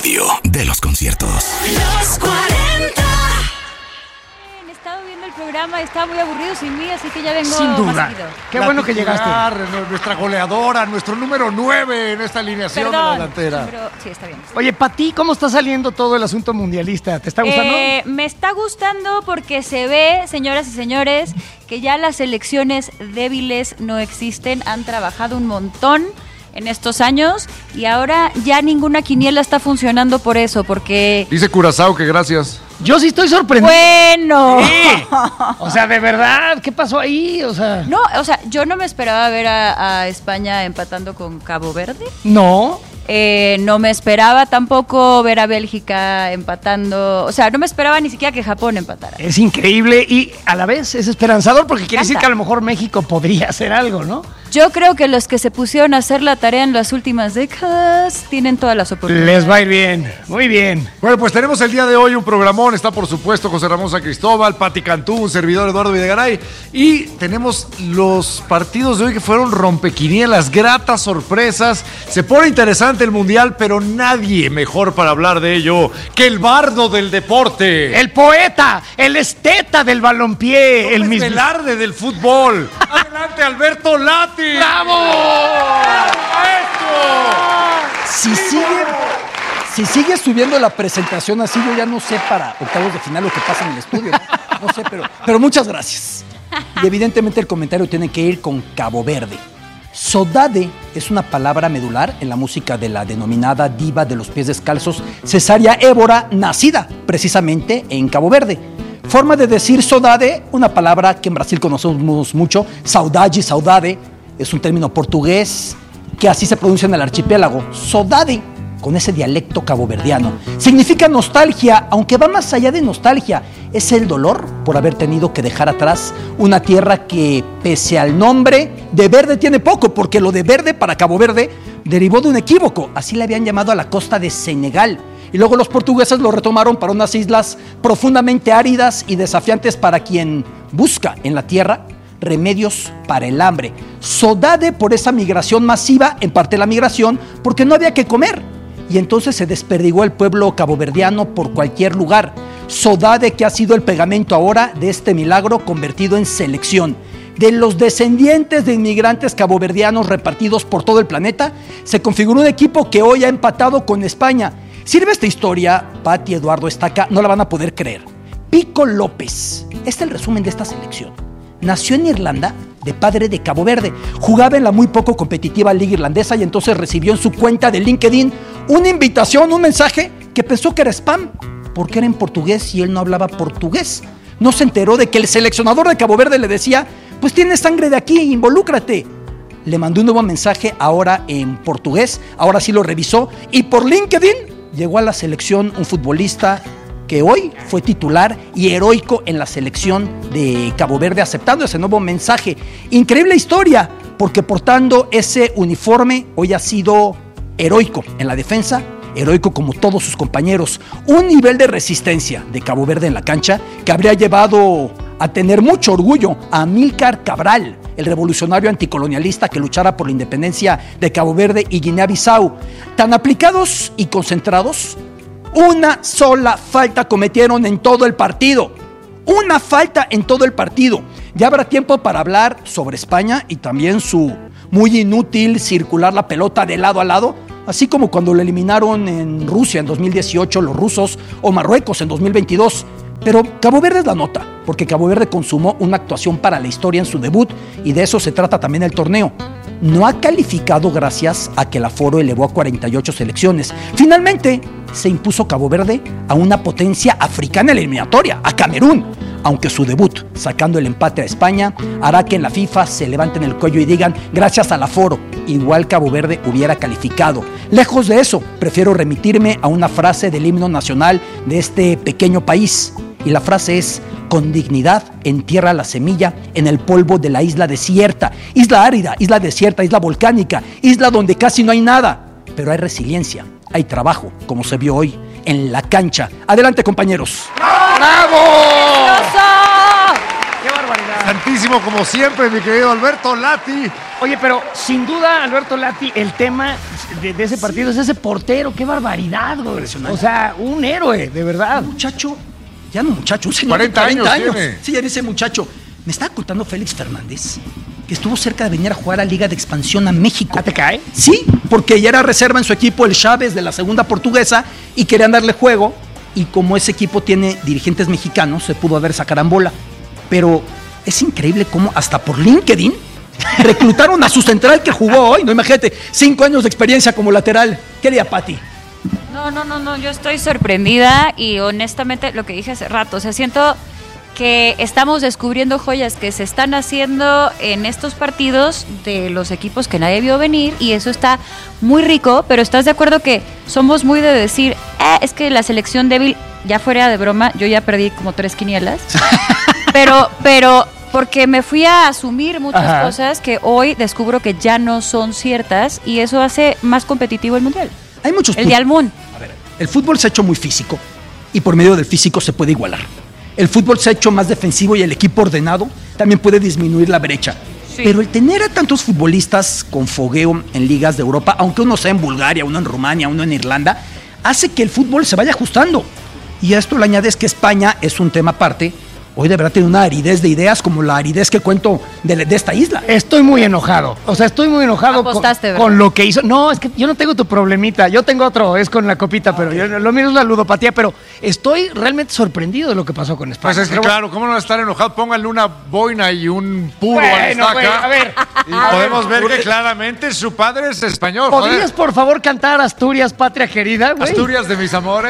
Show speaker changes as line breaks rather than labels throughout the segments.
radio de los conciertos.
Los 40.
He estado viendo el programa, estaba muy aburrido sin mí, así que ya vengo
Sin duda.
más seguido.
Qué bueno que llegaste.
Nuestra goleadora, nuestro número 9 en esta alineación de la
Perdón,
delantera.
pero sí, está bien.
Oye, para ti, ¿cómo está saliendo todo el asunto mundialista? ¿Te está gustando?
Me está gustando porque se ve, señoras y señores, que ya las selecciones débiles no existen, han trabajado un montón en estos años y ahora ya ninguna quiniela está funcionando por eso, porque...
Dice Curazao que gracias.
Yo sí estoy sorprendido.
¡Bueno!
Sí. O sea, de verdad, ¿qué pasó ahí? O sea,
No, o sea, yo no me esperaba ver a España empatando con Cabo Verde.
no.
No me esperaba tampoco ver a Bélgica empatando. O sea, no me esperaba ni siquiera que Japón empatara.
Es increíble y a la vez es esperanzador porque quiere decir
Encanta.
que a lo mejor México podría hacer algo, ¿no?
Yo creo que los que se pusieron a hacer la tarea en las últimas décadas tienen todas las oportunidades.
Les va a ir bien, muy bien.
Bueno, pues tenemos el día de hoy un programón. Está, por supuesto, José Ramón San Cristóbal, Pati Cantú, un servidor Eduardo Videgaray. Y tenemos los partidos de hoy que fueron rompequinielas, gratas sorpresas. Se pone interesante el Mundial, pero nadie mejor para hablar de ello que el bardo del deporte.
El poeta, el esteta del balompié, el mismo.
Velarde del fútbol. Adelante, Alberto Lati.
¡Bravo!
Si sigue subiendo la presentación así, yo ya no sé para octavos de final lo que pasa en el estudio. No sé, pero muchas gracias. Y evidentemente el comentario tiene que ir con Cabo Verde. Sodade es una palabra medular en la música de la denominada diva de los pies descalzos, Cesárea Évora, nacida precisamente en Cabo Verde. Forma de decir sodade, una palabra que en Brasil conocemos mucho, saudade, es un término portugués que así se pronuncia en el archipiélago. Sodade, con ese dialecto caboverdiano, significa nostalgia, aunque va más allá de nostalgia. Es el dolor por haber tenido que dejar atrás una tierra que, pese al nombre, de verde tiene poco, porque lo de verde para Cabo Verde derivó de un equívoco. Así le habían llamado a la costa de Senegal. Y luego los portugueses lo retomaron para unas islas profundamente áridas y desafiantes para quien busca en la tierra remedios para el hambre. Sodade por esa migración masiva, en parte la migración, porque no había que comer. Y entonces se desperdigó el pueblo caboverdiano por cualquier lugar. Sodade, que ha sido el pegamento ahora de este milagro convertido en selección. De los descendientes de inmigrantes caboverdianos repartidos por todo el planeta, se configuró un equipo que hoy ha empatado con España. Sirve esta historia, Pati, Eduardo, Estaca, no la van a poder creer. Pico López, este es el resumen de esta selección. Nació en Irlanda, de padre de Cabo Verde. Jugaba en la muy poco competitiva liga irlandesa y entonces recibió en su cuenta de LinkedIn una invitación, un mensaje que pensó que era spam, porque era en portugués y él no hablaba portugués. No se enteró de que el seleccionador de Cabo Verde le decía, pues tienes sangre de aquí, involúcrate. Le mandó un nuevo mensaje ahora en portugués, ahora sí lo revisó y por LinkedIn llegó a la selección un futbolista que hoy fue titular y heroico en la selección de Cabo Verde, aceptando ese nuevo mensaje. Increíble historia, porque portando ese uniforme hoy ha sido heroico en la defensa, heroico como todos sus compañeros. Un nivel de resistencia de Cabo Verde en la cancha que habría llevado a tener mucho orgullo a Amílcar Cabral, el revolucionario anticolonialista que luchara por la independencia de Cabo Verde y Guinea-Bissau. Tan aplicados y concentrados, una sola falta cometieron en todo el partido. Una falta en todo el partido. Ya habrá tiempo para hablar sobre España y también su muy inútil circular la pelota de lado a lado, así como cuando lo eliminaron en Rusia en 2018 los rusos o Marruecos en 2022. Pero Cabo Verde es la nota, porque Cabo Verde consumó una actuación para la historia en su debut y de eso se trata también el torneo. No ha calificado gracias a que el aforo elevó a 48 selecciones. Finalmente, se impuso Cabo Verde a una potencia africana en la eliminatoria, a Camerún. Aunque su debut, sacando el empate a España, hará que en la FIFA se levanten el cuello y digan, gracias al aforo, igual Cabo Verde hubiera calificado. Lejos de eso, prefiero remitirme a una frase del himno nacional de este pequeño país. Y la frase es, con dignidad entierra la semilla en el polvo de la isla desierta. Isla árida, isla desierta, isla volcánica, isla donde casi no hay nada. Pero hay resiliencia, hay trabajo, como se vio hoy en la cancha. Adelante, compañeros.
¡Bravo!
¡Qué barbaridad!
Santísimo como siempre, mi querido Alberto Lati.
Oye, pero sin duda, Alberto Lati, el tema de ese partido es ese portero. ¡Qué barbaridad, güey!
Impresionante.
O sea, un héroe, de verdad.
Un muchacho, un señor
40
de 40
años tiene.
Sí, ya dice muchacho. Me estaba contando Félix Fernández que estuvo cerca de venir a jugar a Liga de Expansión a México.
¿Ah, te cae?
Sí, porque ya era reserva en su equipo el Chávez de la segunda portuguesa y querían darle juego. Y como ese equipo tiene dirigentes mexicanos, se pudo haber sacarambola. Pero es increíble cómo hasta por LinkedIn reclutaron a su central que jugó hoy. No, imagínate, 5 años de experiencia como lateral. ¿Qué haría Pati?
No, yo estoy sorprendida y honestamente lo que dije hace rato, o sea, siento que estamos descubriendo joyas que se están haciendo en estos partidos de los equipos que nadie vio venir y eso está muy rico, pero ¿estás de acuerdo que somos muy de decir, es que la selección débil, ya fuera de broma, yo ya perdí como 3 quinielas, pero porque me fui a asumir muchas cosas que hoy descubro que ya no son ciertas y eso hace más competitivo el Mundial.
Hay muchos
El de Almún.
A ver, el fútbol se ha hecho muy físico y por medio del físico se puede igualar. El fútbol se ha hecho más defensivo y el equipo ordenado también puede disminuir la brecha. Sí. Pero el tener a tantos futbolistas con fogueo en ligas de Europa, aunque uno sea en Bulgaria, uno en Rumania, uno en Irlanda, hace que el fútbol se vaya ajustando. Y a esto le añades que España es un tema aparte. Hoy de verdad tiene una aridez de ideas como la aridez que cuento de esta isla.
Estoy muy enojado. O sea, estoy muy enojado con lo que hizo. No, es que yo no tengo tu problemita. Yo tengo otro, es con la copita, pero lo mío es la ludopatía. Pero estoy realmente sorprendido de lo que pasó con España.
Pues es que claro, ¿cómo no va a estar enojado? Pónganle una boina y un puro al estaca.
Güey, a ver.
Y podemos ver que claramente su padre es español.
¿Podrías, por favor, cantar Asturias, patria querida, güey?
Asturias de mis amores.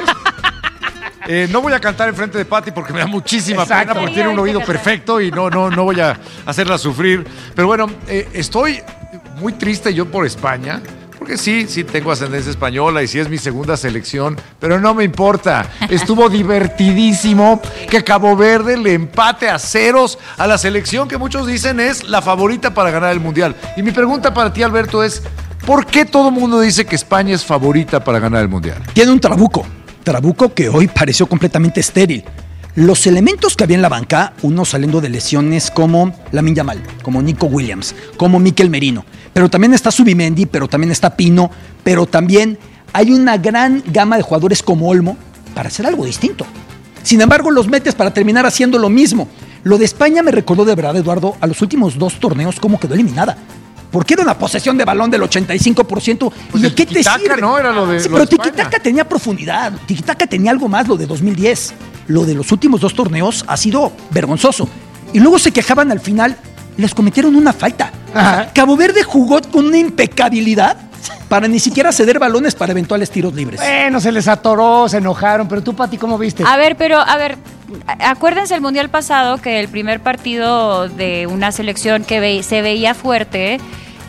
No voy a cantar enfrente de Pati porque me da muchísima pena porque tiene un oído perfecto y no voy a hacerla sufrir. Pero bueno, estoy muy triste yo por España. Porque sí tengo ascendencia española y sí es mi segunda selección, pero no me importa. Estuvo divertidísimo que Cabo Verde le empate a 0 a la selección que muchos dicen es la favorita para ganar el Mundial. Y mi pregunta para ti, Alberto, es ¿por qué todo el mundo dice que España es favorita para ganar el Mundial?
Tiene un trabuco que hoy pareció completamente estéril. Los elementos que había en la banca, uno saliendo de lesiones como Lamine Yamal, como Nico Williams, como Mikel Merino, pero también está Zubimendi, pero también está Pino, pero también hay una gran gama de jugadores como Olmo para hacer algo distinto. Sin embargo, los metes para terminar haciendo lo mismo. Lo de España me recordó de verdad, Eduardo, a los últimos 2 torneos cómo quedó eliminada. Porque era una posesión de balón del 85%.
Pues
¿Y de qué te sirve?
¿No? Era lo de,
sí,
lo
pero
de España.
Tiki-Taka tenía profundidad. Tiki-Taka tenía algo más, lo de 2010. Lo de los últimos 2 torneos ha sido vergonzoso. Y luego se quejaban al final, les cometieron una falta. O sea, Cabo Verde jugó con una impecabilidad para ni siquiera ceder balones para eventuales tiros libres.
Bueno, se les atoró, se enojaron. Pero tú, Pati, ¿cómo viste?
A ver, acuérdense el Mundial pasado que el primer partido de una selección que se veía fuerte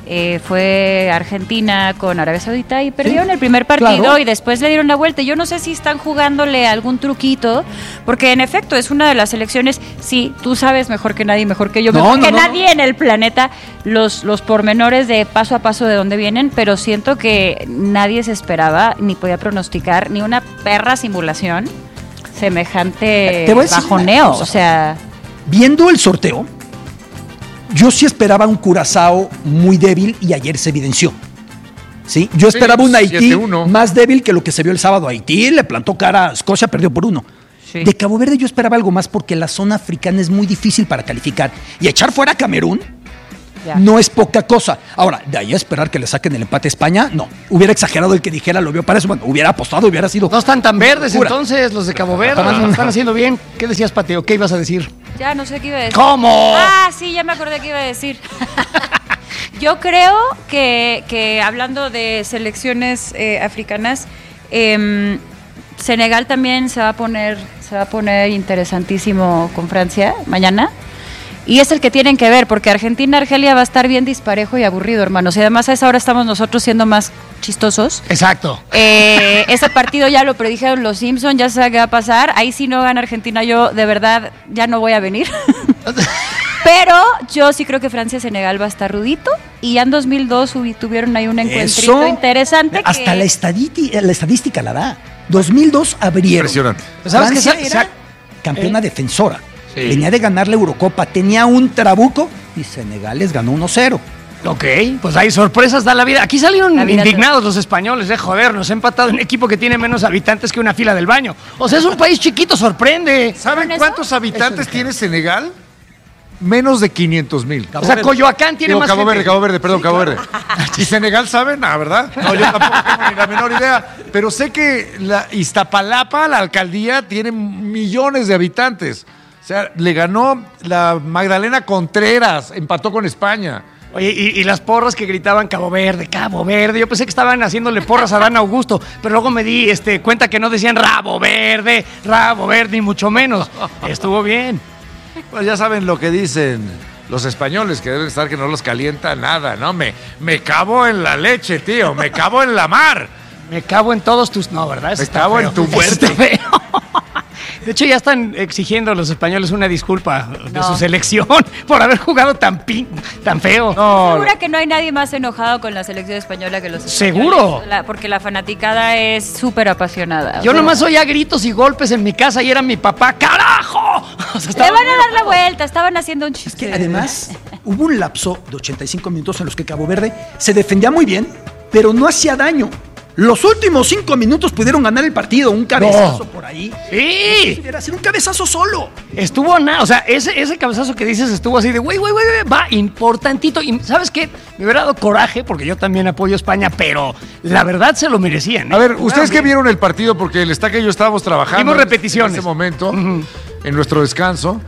fue Argentina con Arabia Saudita y perdieron el primer partido y después le dieron la vuelta. Yo no sé si están jugándole algún truquito, porque en efecto es una de las selecciones, sí, tú sabes mejor que nadie, mejor que yo, nadie en el planeta, los pormenores de paso a paso de dónde vienen, pero siento que nadie se esperaba, ni podía pronosticar, ni una perra simulación semejante bajoneo. O sea,
viendo el sorteo, yo sí esperaba un Curazao muy débil y ayer se evidenció. ¿Sí? Yo esperaba un Haití
7-1.
más débil que lo que se vio el sábado. Haití le plantó cara a Escocia, perdió por 1. Sí. De Cabo Verde yo esperaba algo más porque la zona africana es muy difícil para calificar. Y echar fuera a Camerún no es poca cosa. Ahora, de ahí a esperar que le saquen el empate a España, no. Hubiera exagerado el que dijera, lo vio para eso. Bueno, hubiera apostado, hubiera sido...
No están tan verdes entonces los de Cabo Verde. Lo están haciendo bien. ¿Qué decías, Pateo? ¿Qué ibas a decir?
Ya no sé qué iba a decir.
¿Cómo?
Sí, ya me acordé qué iba a decir. Yo creo que hablando de selecciones africanas, Senegal también se va a poner interesantísimo con Francia mañana. Y es el que tienen que ver, porque Argentina-Argelia va a estar bien disparejo y aburrido, hermanos. Y además a esa hora estamos nosotros siendo más chistosos.
Exacto.
Ese partido ya lo predijeron los Simpsons, ya se sabe qué va a pasar. Ahí si no gana Argentina, yo de verdad ya no voy a venir. Pero yo sí creo que Francia-Senegal va a estar rudito. Y ya en 2002 tuvieron ahí un encuentrito interesante.
Hasta la estadística la da. 2002 abrieron.
Impresionante.
¿Sabes qué era? Campeona defensora. Sí. Venía de ganar la Eurocopa, tenía un trabuco y Senegal les ganó 1-0.
Ok, pues hay sorpresas, da la vida. Aquí salieron indignados los españoles, joder, nos ha empatado un equipo que tiene menos habitantes que una fila del baño. O sea, es un país chiquito, sorprende.
¿Saben cuántos habitantes tiene Senegal? Menos de 500,000.
O sea, Coyoacán tiene más
Cabo
gente.
Verde, Cabo Verde. ¿Y Senegal saben? ¿Verdad? No, yo tampoco tengo ni la menor idea. Pero sé que la Iztapalapa, la alcaldía, tiene millones de habitantes. O sea, le ganó la Magdalena Contreras, empató con España.
Oye, y las porras que gritaban Cabo Verde. Yo pensé que estaban haciéndole porras a Dan Augusto, pero luego me di cuenta que no decían Rabo Verde, ni mucho menos. Estuvo bien.
Pues ya saben lo que dicen los españoles, que deben estar que no los calienta nada, ¿no? Me cabo en la leche, tío, me cabo en la mar.
Me cabo en todos tus... No, ¿verdad?
Me cabo en tu muerte.
De hecho, ya están exigiendo a los españoles una disculpa de su selección por haber jugado tan feo.
No. Segura que no hay nadie más enojado con la selección española que los españoles.
¿Seguro?
Porque la fanaticada es súper apasionada.
Yo nomás oía gritos y golpes en mi casa y era mi papá. ¡Carajo! O sea,
le van a dar la vuelta, estaban haciendo un chiste.
Es que además hubo un lapso de 85 minutos en los que Cabo Verde se defendía muy bien, pero no hacía daño. Los últimos 5 minutos pudieron ganar el partido, un cabezazo por ahí.
Sí.
Era así, un cabezazo solo.
Estuvo o sea, ese cabezazo que dices estuvo así de güey, va, importantito. Y ¿sabes qué? Me hubiera dado coraje porque yo también apoyo a España, pero la verdad se lo merecían.
A ver, ustedes que vieron el partido, porque el Estaca y yo estábamos trabajando.
Vimos repeticiones.
En ese momento, en nuestro descanso.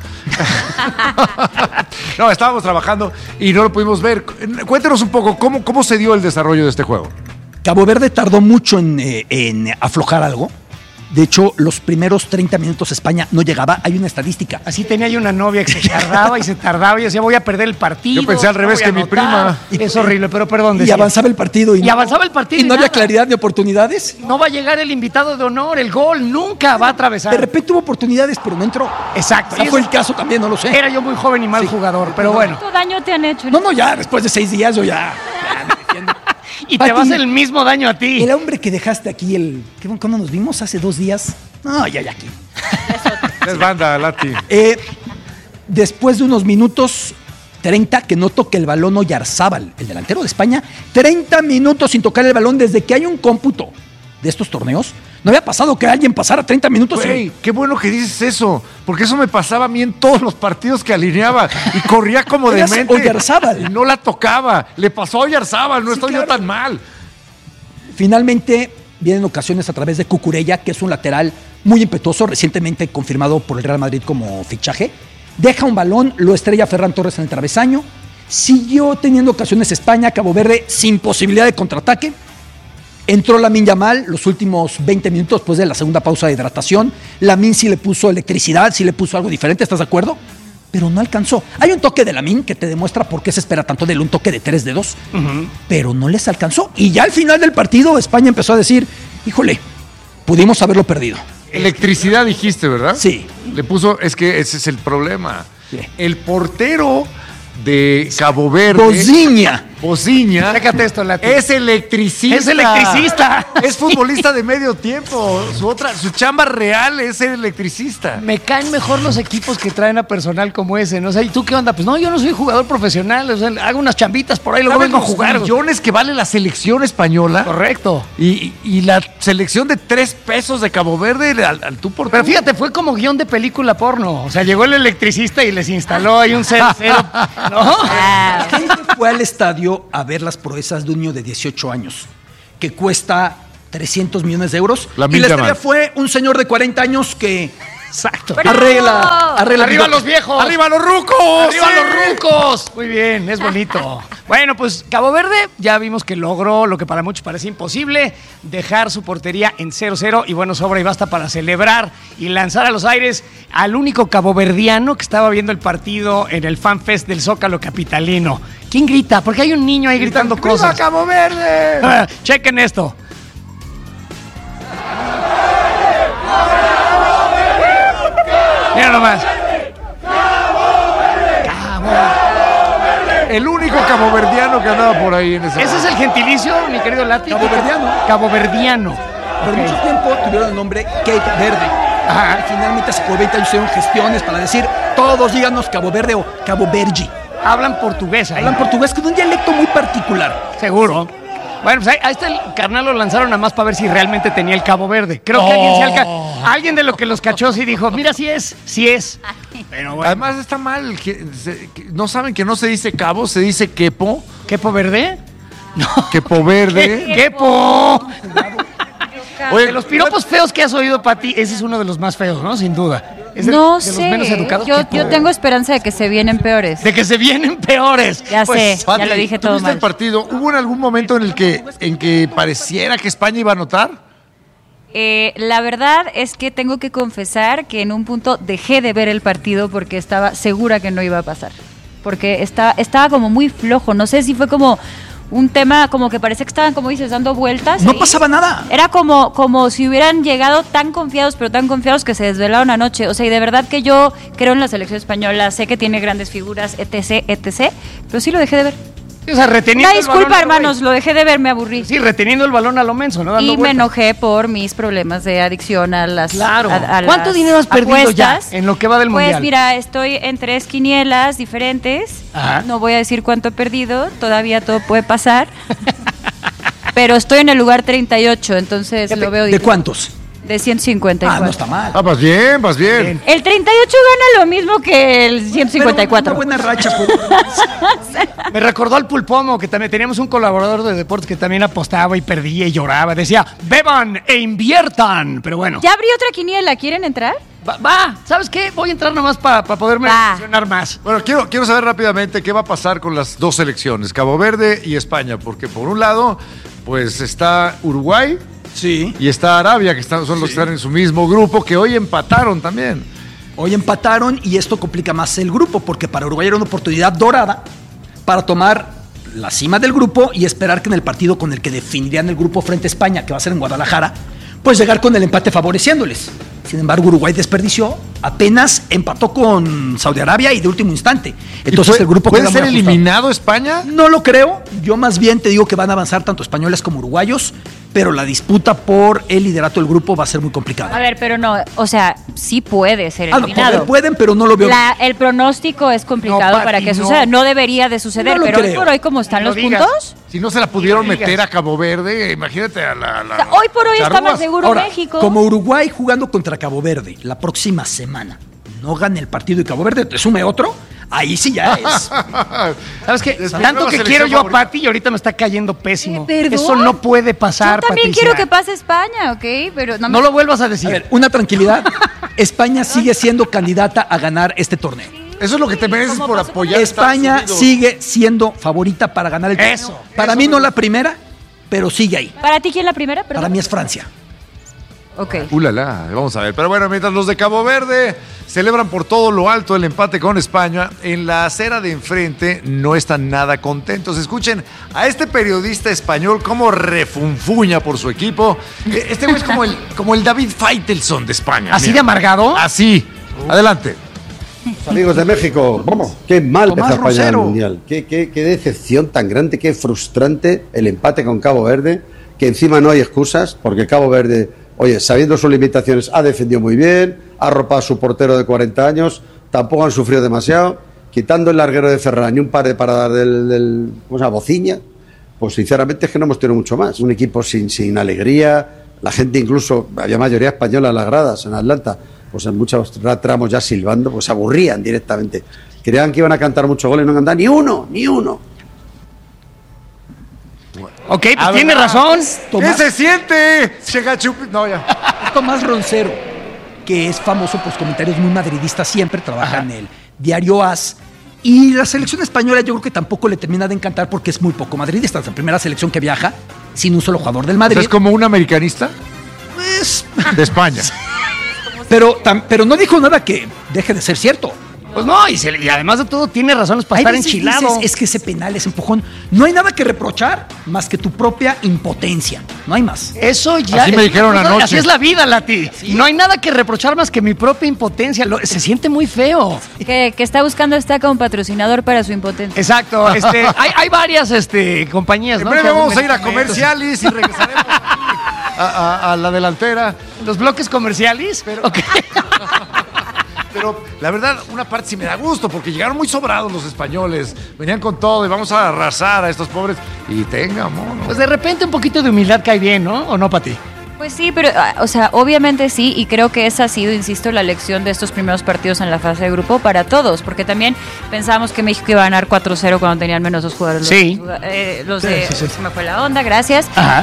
No, estábamos trabajando y no lo pudimos ver. Cuéntenos un poco, ¿cómo se dio el desarrollo de este juego?
Cabo Verde tardó mucho en aflojar algo. De hecho, los primeros 30 minutos España no llegaba. Hay una estadística.
Así tenía yo una novia que se tardaba y se tardaba y decía, voy a perder el partido.
Yo pensé al revés que mi prima.
Es horrible, pero perdón.
Y avanzaba el partido.
Y avanzaba el partido.
Y no había claridad de oportunidades.
No va a llegar el invitado de honor, el gol, nunca va a atravesar.
De repente hubo oportunidades, pero no entró.
Exacto.
Ese fue el caso también, no lo sé.
Era yo muy joven y mal jugador, pero bueno.
¿Cuánto daño te han hecho?
No, ya, después de 6 días yo ya me defiendo.
Y te vas el mismo daño a ti.
El hombre que dejaste aquí, ¿cuándo nos vimos? ¿Hace 2 días? No, ya aquí.
Es banda, Lati.
Después de unos minutos 30 que no toque el balón Oyarzábal, el delantero de España, 30 minutos sin tocar el balón desde que hay un cómputo de estos torneos. No había pasado que alguien pasara 30 minutos.
Güey, qué bueno que dices eso, porque eso me pasaba a mí en todos los partidos que alineaba y corría como demente.
Oyarzábal.
Y no la tocaba. Le pasó a Oyarzábal, no estoy yo tan mal.
Finalmente vienen ocasiones a través de Cucurella, que es un lateral muy impetuoso, recientemente confirmado por el Real Madrid como fichaje. Deja un balón, lo estrella Ferran Torres en el travesaño. Siguió teniendo ocasiones España, Cabo Verde sin posibilidad de contraataque. Entró Lamine Yamal los últimos 20 minutos después de la segunda pausa de hidratación. Lamine sí le puso electricidad, sí le puso algo diferente, ¿estás de acuerdo? Pero no alcanzó. Hay un toque de Lamine que te demuestra por qué se espera tanto de él, un toque de 3 dedos, pero no les alcanzó. Y ya al final del partido España empezó a decir, híjole, pudimos haberlo perdido.
Electricidad dijiste, ¿verdad?
Sí.
Le puso, es que ese es el problema.
Sí.
El portero de Cabo Verde. Bociña.
Sácate esto, Lati.
Es electricista.
Es electricista.
Es futbolista de medio tiempo. Su chamba real es ser electricista.
Me caen mejor los equipos que traen a personal como ese, ¿no? O sea, ¿y tú qué onda? Pues no, yo no soy jugador profesional. O sea, hago unas chambitas por ahí, luego vengo a jugar.
Millones que vale la selección española.
Correcto.
Y la selección de 3 pesos de Cabo Verde al tú por tú.
Pero fíjate, fue como guión de película porno. O sea, llegó el electricista y les instaló ahí un 0-0. ¿No?
La gente fue al estadio a ver las proezas de un niño de 18 años que cuesta 300 millones de euros. Y la estrella fue un señor de 40 años que...
Exacto.
Arregla.
¡Arriba los viejos!
¡Arriba los rucos!
¡Arriba los rucos! Muy bien, es bonito. Bueno, pues Cabo Verde ya vimos que logró lo que para muchos parece imposible, dejar su portería en 0-0 y bueno, sobra y basta para celebrar y lanzar a los aires al único caboverdiano que estaba viendo el partido en el FanFest del Zócalo capitalino. ¿Quién grita? Porque hay un niño ahí gritando cosas.
¡Viva Cabo Verde!
Chequen esto. Mira nomás.
El único caboverdiano que andaba por ahí en ese.
¿Ese es el gentilicio, mi querido Lati?
Caboverdiano.
Caboverdiano.
Por mucho tiempo tuvieron el nombre Cape Verde. Ajá. Y finalmente hace por 20 años hicieron gestiones para decir, todos díganos Cabo Verde o Cabo Vergi.
Hablan portugués ahí.
Hablan portugués con un dialecto muy particular.
Seguro. Bueno, pues ahí está el carnal, lo lanzaron nada más para ver si realmente tenía el Cabo Verde. Creo que alguien de lo que los cachó sí dijo, mira, sí es. Pero bueno.
Además está mal, que no saben que no se dice cabo, se dice quepo.
¿Quepo Verde? No.
Quepo verde.
¡Quepo!
Oye,
De los piropos feos que has oído, Pati, ese es uno de los más feos, ¿no? Sin duda. Es
No
de
sé.
los menos educados.
Yo tengo esperanza de que se vienen peores.
De que se vienen peores.
Ya sé,
Pati,
ya lo dije
¿tú
todo
viste
mal.
el partido? ¿Hubo en algún momento en que pareciera que España iba a anotar?
La verdad es que tengo que confesar que en un punto dejé de ver el partido porque estaba segura que no iba a pasar. Porque estaba como muy flojo. No sé si fue como un tema como que parecía que estaban, como dices, dando vueltas.
No
ahí.
pasaba nada.
Era como si hubieran llegado tan confiados, pero tan confiados que se desvelaron anoche. O sea, y de verdad que yo creo en la selección española, sé que tiene grandes figuras, etc., pero sí lo dejé de ver.
O sea, reteniendo
Una
el balón
disculpa,
a lo
hermanos,
güey.
lo dejé de ver, me aburrí.
Sí, reteniendo el balón a lo menso, ¿no? Dando
Y me
vueltas.
enojé por mis problemas de adicción a las
Claro.
a
¿Cuánto
las
dinero has perdido ya
apuestas.
en lo que va del
Pues
Mundial?
mira, estoy en 3 quinielas diferentes.
Ajá.
No voy a decir cuánto he perdido, todavía todo puede pasar. Pero estoy en el lugar 38, entonces lo veo
¿De
difícil.
cuántos?
De 154.
No está mal.
Ah, vas bien, vas bien.
El 38 gana lo mismo que el
Pero
154.
una buena racha.
Me recordó al Pulpomo, que también teníamos un colaborador de deportes que también apostaba y perdía y lloraba. Decía, beban e inviertan. Pero bueno,
Ya abrí otra quiniela, ¿quieren entrar?
va. ¿Sabes qué? Voy a entrar nomás para poderme
Va.
emocionar más.
Bueno, quiero saber rápidamente qué va a pasar con las dos selecciones, Cabo Verde y España, porque por un lado, pues está Uruguay
Sí.
y está Arabia, que son los que están en su mismo grupo, que hoy empataron también.
Hoy empataron y esto complica más el grupo porque para Uruguay era una oportunidad dorada para tomar la cima del grupo y esperar que en el partido con el que definirían el grupo frente a España, que va a ser en Guadalajara, pues llegar con el empate favoreciéndoles. Sin embargo, Uruguay desperdició, apenas empató con Saudi Arabia y de último instante. Entonces el grupo
¿Puede
queda
ser
muy ajustado.
eliminado España?
No lo creo, yo más bien te digo que van a avanzar tanto españoles como uruguayos, pero la disputa por el liderato del grupo va a ser muy complicada.
A ver, pero no, o sea, sí puede ser
No,
eliminado.
pueden, pero no lo veo.
El pronóstico es complicado
No, Pati,
para que
no.
suceda. No debería de suceder,
No lo
pero hoy
creo.
por hoy, como están
No
los
digas.
puntos,
Si no se la pudieron
No digas.
meter a Cabo Verde, imagínate a la
o sea, hoy por hoy está
charrúas.
más seguro
Ahora,
México.
como Uruguay jugando contra Cabo Verde la próxima semana no gane el partido y Cabo Verde te sume otro, ahí sí ya es.
¿Sabes qué?
Es mi
Tanto
nueva
que
selección
quiero yo a
favorita.
Pati y ahorita me está cayendo pésimo.
¿Perdón?
Eso no puede pasar,
Yo también
Patricia.
quiero que pase España, ¿ok? Pero no,
No lo vuelvas a decir.
A ver, una tranquilidad. España sigue siendo candidata a ganar este torneo.
Eso es lo que te mereces
¿Cómo
por
pasó?
apoyar a
España
Estados Unidos.
sigue siendo favorita para ganar el torneo.
Eso,
Para
eso
mí
me
no
gusta.
la primera, pero sigue ahí.
¿Para ti quién la primera? Perdón.
Para mí es Francia.
Ok.
Ulala, vamos a ver. Pero bueno, mientras los de Cabo Verde celebran por todo lo alto el empate con España, en la acera de enfrente no están nada contentos. Escuchen a este periodista español cómo refunfuña por su equipo. Este güey es como el David Faitelson de España.
¿Así
Mira.
de amargado?
Así. Adelante.
Amigos de México, vamos, qué mal
Tomás
empezó España en el
Rosero.
Mundial. Qué decepción tan grande, qué frustrante el empate con Cabo Verde, que encima no hay excusas, porque Cabo Verde, oye, sabiendo sus limitaciones, ha defendido muy bien, ha arropado a su portero de 40 años, tampoco han sufrido demasiado, quitando el larguero de Ferran y un par de paradas del ¿cómo se llama? Bociña, pues sinceramente es que no hemos tenido mucho más. Un equipo sin alegría, la gente incluso, había mayoría española en las gradas, en Atlanta, pues en muchos tramos ya silbando, pues se aburrían directamente. Creían que iban a cantar muchos goles y no cantaban ni uno.
Ok, pues tiene razón.
¿Qué se siente? Llega Chupi. No, ya.
Es Tomás Roncero, que es famoso por sus comentarios muy madridistas, siempre trabaja en el diario AS. Y la selección española yo creo que tampoco le termina de encantar porque es muy poco madridista. Es la primera selección que viaja sin un solo jugador del Madrid.
¿Es como un americanista
Pues,
de España?
pero no dijo nada que deje de ser cierto.
Pues no, y además de todo tiene razones para
Hay
estar
veces
enchilado.
dices, es que ese penal, ese empujón, no hay nada que reprochar más que tu propia impotencia. No hay más.
Eso ya.
Así me dijeron anoche.
Así es la vida, Lati. No hay nada que reprochar más que mi propia impotencia. Se siente muy feo.
Que está buscando está como patrocinador para su impotencia.
Exacto. Hay varias compañías,
En
¿no?
breve
que hacen
vamos a ir a
medicamentos.
comerciales y regresaremos aquí a la delantera.
Los bloques comerciales.
Pero-
Ok.
Pero la verdad, una parte sí me da gusto, porque llegaron muy sobrados los españoles. Venían con todo y vamos a arrasar a estos pobres. Y tenga, mono.
Pues de repente un poquito de humildad cae bien, ¿no? ¿O no, Pati?
Pues sí, pero, o sea, obviamente sí, y creo que esa ha sido, insisto, la lección de estos primeros partidos en la fase de grupo para todos, porque también pensábamos que México iba a ganar 4-0 cuando tenían menos 2 jugadores.
Sí.
Los de... Se me fue la onda, gracias.
Ajá.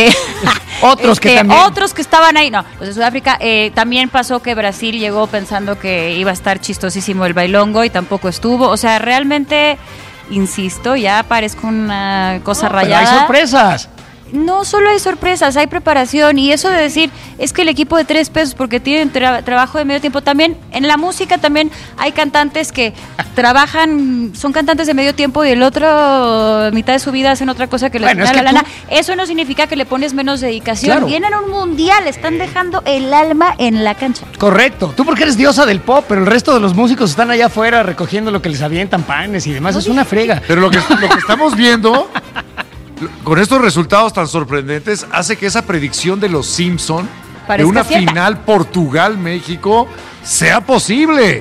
Otros que también...
Otros que estaban ahí, no, los de Sudáfrica. También pasó que Brasil llegó pensando que iba a estar chistosísimo el bailongo y tampoco estuvo. O sea, realmente, insisto, ya parezco una cosa rayada.
Pero hay sorpresas.
No solo hay sorpresas, hay preparación, y eso de decir, es que el equipo de 3 pesos porque tienen trabajo de medio tiempo, también en la música también hay cantantes que trabajan, son cantantes de medio tiempo y el otro mitad de su vida hacen otra cosa que les da la lana. Eso no significa que le pones menos dedicación.
Claro.
Vienen a un mundial, están dejando el alma en la cancha.
Correcto, tú porque eres diosa del pop, pero el resto de los músicos están allá afuera recogiendo lo que les avientan, panes y demás, es una frega.
Pero lo que estamos viendo... Con estos resultados tan sorprendentes, hace que esa predicción de los Simpson de una final Portugal-México sea posible.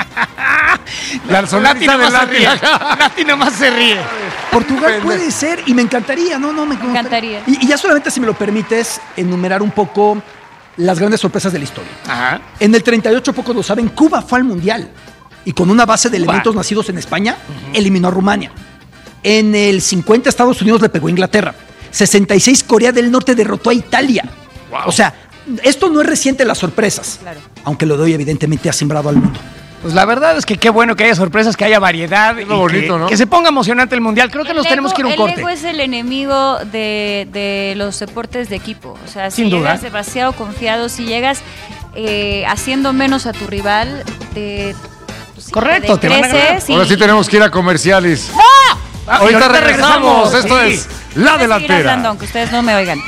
La sonrisa de Lati nomás se ríe.
Portugal puede ser, y me encantaría, me
encantaría.
Y ya solamente, si me lo permites, enumerar un poco las grandes sorpresas de la historia.
Ajá.
En el 38, pocos lo saben, Cuba fue al Mundial, y con una base de elementos nacidos en España, eliminó a Rumania. En el 50 Estados Unidos le pegó a Inglaterra. 66 Corea del Norte derrotó a Italia.
Wow.
O sea, esto no es reciente las sorpresas.
Claro.
Aunque lo de hoy evidentemente ha sembrado al mundo.
Pues la verdad es que qué bueno que haya sorpresas, que haya variedad y
bonito, ¿no?
que se ponga emocionante el Mundial. Creo que nos tenemos que ir a un corte.
El ego es el enemigo de los deportes de equipo. O sea,
Sin
si
duda.
llegas demasiado confiado, si llegas haciendo menos a tu rival,
Correcto, te van a ganar.
Ahora sí tenemos que ir a comerciales.
Ahorita regresamos.
Esto
Sí.
es La Delantera.
Hablando, aunque ustedes no me oigan.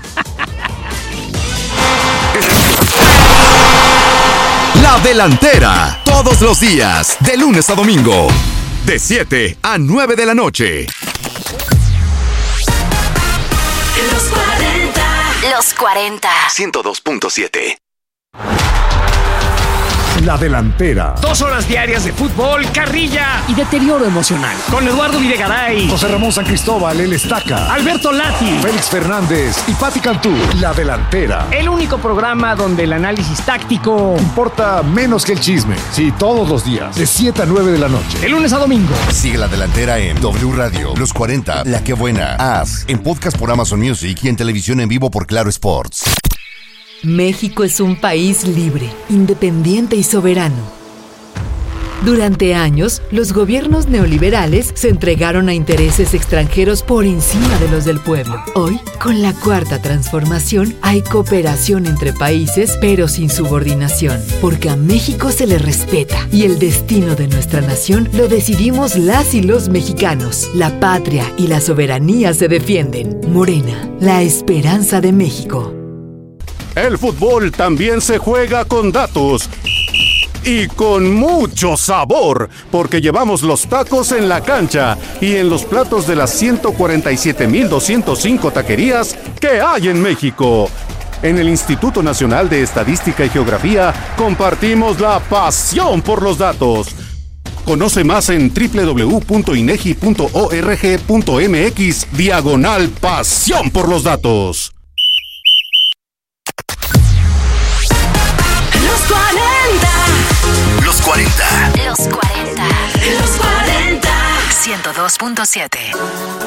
La Delantera, todos los días, de lunes a domingo, de 7 a 9 de la noche.
Los 40.
102.7.
La Delantera.
2 horas diarias de fútbol, carrilla y deterioro emocional. Con Eduardo Videgaray,
José Ramón San Cristóbal, el Estaca.
Alberto Lati.
Félix Fernández y Pati Cantú. La Delantera.
El único programa donde el análisis táctico
Importa menos que el chisme. Sí, todos los días, de 7 a 9 de la noche.
de lunes a domingo.
Sigue La Delantera en W Radio, Los 40, La Que Buena, As, en podcast por Amazon Music y en televisión en vivo por Claro Sports.
México es un país libre, independiente y soberano. Durante años, los gobiernos neoliberales se entregaron a intereses extranjeros por encima de los del pueblo. Hoy, con la Cuarta Transformación, hay cooperación entre países, pero sin subordinación, porque a México se le respeta y el destino de nuestra nación lo decidimos las y los mexicanos. La patria y la soberanía se defienden. Morena, la esperanza de México.
El fútbol también se juega con datos y con mucho sabor, porque llevamos los tacos en la cancha y en los platos de las 147,205 taquerías que hay en México. En el Instituto Nacional de Estadística y Geografía compartimos la pasión por los datos. Conoce más en www.inegi.org.mx/pasión por los datos.
Los 40.
Los 40.
Los 40. Los 40. 102.7.